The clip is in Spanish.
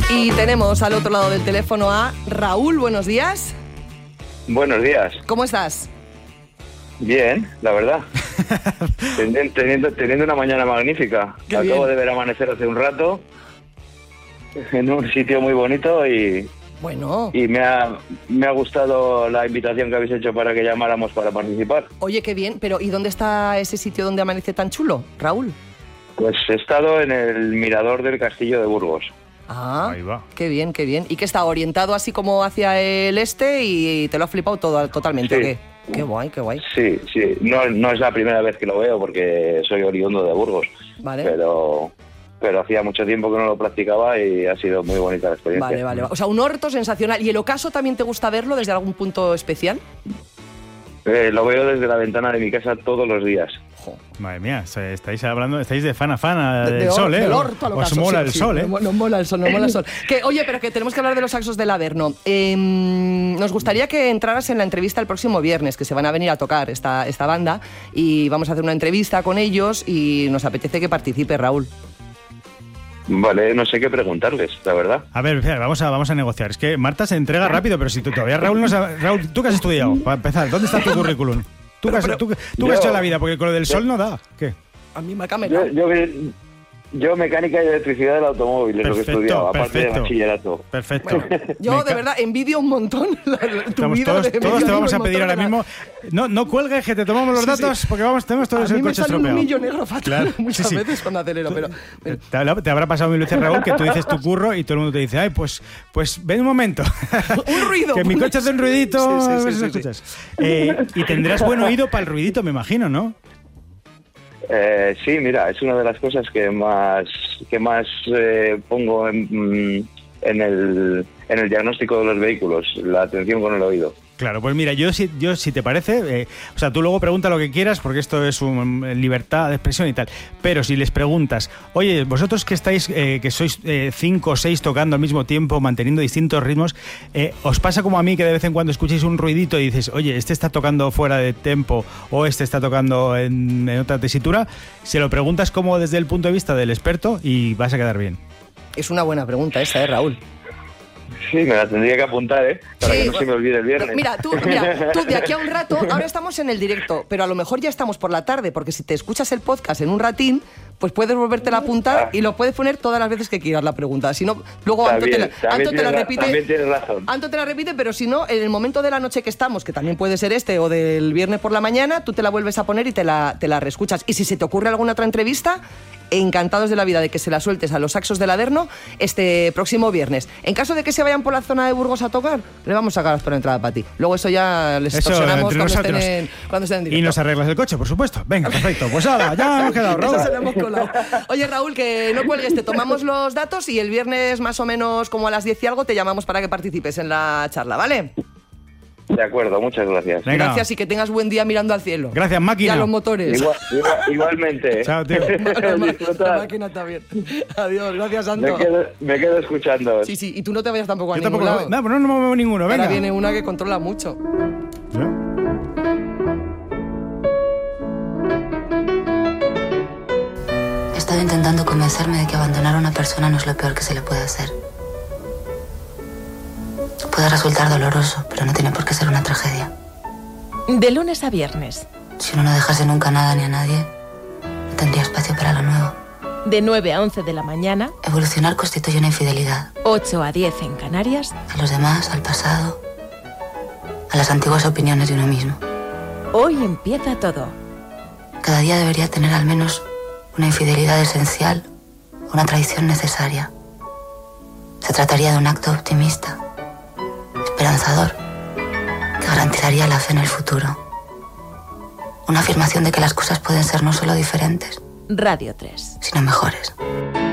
Y tenemos al otro lado del teléfono a Raúl. Buenos días. Buenos días. ¿Cómo estás? Bien, la verdad. teniendo una mañana magnífica. Acabo de ver amanecer hace un rato en un sitio muy bonito y me ha gustado la invitación que habéis hecho para que llamáramos para participar. Oye, qué bien, pero ¿y dónde está ese sitio donde amanece tan chulo, Raúl? Pues he estado en el mirador del Castillo de Burgos. Ah, ahí va. Qué bien, qué bien. ¿Y que está orientado así como hacia el este y te lo ha flipado totalmente? Sí. ¿O qué? Qué guay, qué guay. Sí. No es la primera vez que lo veo porque soy oriundo de Burgos. Vale. Pero hacía mucho tiempo que no lo practicaba y ha sido muy bonita la experiencia. Vale. O sea, un orto sensacional. ¿Y el ocaso también te gusta verlo desde algún punto especial? Lo veo desde la ventana de mi casa todos los días. Madre mía, estáis de fan a fan del sol, ¿eh? Del orto al ocaso. Os mola el sol, ¿eh? Nos mola el sol. Oye, pero que tenemos que hablar de los saxos del Averno. Nos gustaría que entraras en la entrevista el próximo viernes, que se van a venir a tocar esta banda, y vamos a hacer una entrevista con ellos y nos apetece que participe, Raúl. Vale, no sé qué preguntarles, la verdad. A ver, vamos a negociar. Es que Marta se entrega rápido, pero si tú todavía Raúl no sabes... Raúl, ¿tú qué has estudiado? Para empezar, ¿dónde está tu currículum? ¿Tú qué has hecho en la vida? Porque con lo del sol no da. ¿Qué? A mí me ha Yo mecánica y electricidad del automóvil es lo que he estudiado, aparte de bachillerato. Perfecto. Bueno, yo de verdad envidio un montón tu vida. Todos te vamos a pedir ahora mismo. No cuelgues, que te tomamos los datos, porque tenemos todos el coche estropeado. A mí me sale un millo negro fatal muchas veces cuando acelero, pero... Te habrá pasado mil veces, Raúl, que tú dices tu curro y todo el mundo te dice, ay, pues ven un momento. Un ruido. Que mi coche hace un ruidito. Sí. Y tendrás buen oído para el ruidito, me imagino, ¿no? Sí, mira, es una de las cosas que más pongo en el diagnóstico de los vehículos, la atención con el oído. Claro, pues mira, yo si te parece, o sea, tú luego pregunta lo que quieras porque esto es libertad de expresión y tal, pero si les preguntas, oye, vosotros que estáis, que sois 5 o 6 tocando al mismo tiempo, manteniendo distintos ritmos, ¿os pasa como a mí que de vez en cuando escucháis un ruidito y dices, oye, este está tocando fuera de tempo o este está tocando en otra tesitura? Se lo preguntas como desde el punto de vista del experto y vas a quedar bien. Es una buena pregunta esa, Raúl. Sí, me la tendría que apuntar, para que no se me olvide el viernes. Mira, tú de aquí a un rato, ahora estamos en el directo, pero a lo mejor ya estamos por la tarde, porque si te escuchas el podcast en un ratín, pues puedes volvértela a apuntar y lo puedes poner todas las veces que quieras la pregunta. Si no, luego Anto te la repite. También tienes razón. Anto te la repite, pero si no, en el momento de la noche que estamos, que también puede ser o del viernes por la mañana, tú te la vuelves a poner y te la reescuchas. Y si se te ocurre alguna otra entrevista, encantados de la vida de que se la sueltes a los saxos del Averno este próximo viernes. En caso de que se vayan por la zona de Burgos a tocar, le vamos a sacar por entrada para ti. Luego eso ya les extorsionamos cuando estén en directo. Y nos arreglas el coche, por supuesto. Venga, perfecto. Pues ahora, ya hemos quedado, Raúl. Eso se lo hemos colado. Oye, Raúl, que no cuelgues, te tomamos los datos y el viernes más o menos como a las 10 y algo te llamamos para que participes en la charla, ¿vale? De acuerdo, muchas gracias. Venga. Gracias y que tengas buen día mirando al cielo. Gracias, máquina. Y a los motores. Igualmente. Chao, tío. La máquina está bien. Adiós, gracias, Santo. Me quedo escuchando. Sí, y tú no te vayas tampoco a Yo ningún lado. No, pero no me muevo ninguno, venga. Ahora viene una que controla mucho. He estado intentando convencerme de que abandonar a una persona no es lo peor que se le puede hacer. Puede resultar doloroso, pero no tiene por qué ser una tragedia. De lunes a viernes. Si uno no dejase nunca nada ni a nadie, no tendría espacio para lo nuevo. De 9 a 11 de la mañana. Evolucionar constituye una infidelidad. 8 a 10 en Canarias. A los demás, al pasado, a las antiguas opiniones de uno mismo. Hoy empieza todo. Cada día debería tener al menos una infidelidad esencial, una traición necesaria. Se trataría de un acto optimista, esperanzador, que garantizaría la fe en el futuro. Una afirmación de que las cosas pueden ser no solo diferentes, Radio 3, sino mejores.